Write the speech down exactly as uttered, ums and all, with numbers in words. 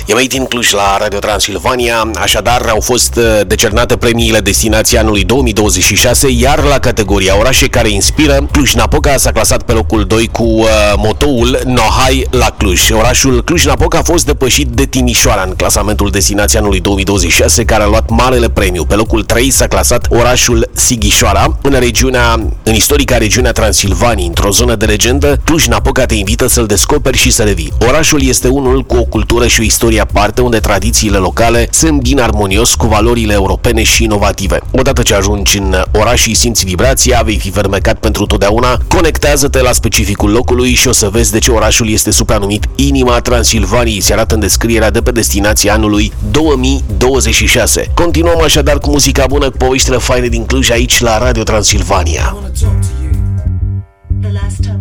E Made in Cluj la Radio Transilvania, așadar au fost decernate premiile Destinația anului două mii douăzeci și șase, iar la categoria orașe care inspiră, Cluj-Napoca s-a clasat pe locul doi cu uh, motoul Nohai la Cluj. Orașul Cluj-Napoca a fost depășit de Timișoara în clasamentul Destinația anului două mii douăzeci și șase, care a luat marele premiu. Pe locul trei s-a clasat orașul Sighișoara, în regiunea, în istorica regiunea Transilvaniei, într-o zonă de legendă. Cluj-Napoca te invită să-l descoperi și să revii. Orașul este unul cu o cultură și o istorie aparte, unde tradițiile locale se îmbină armonios cu valorile europene și inovative. Odată ce ajungi în oraș și simți vibrația, vei fi fermecat pentru totdeauna. Conectează-te la specificul locului și o să vezi de ce orașul este supranumit Inima Transilvaniei, se arată în descrierea de pe Destinația anului două mii douăzeci și șase. Continuăm așadar cu muzica bună, cu poveștile faine din Cluj aici la Radio Transilvania. The last time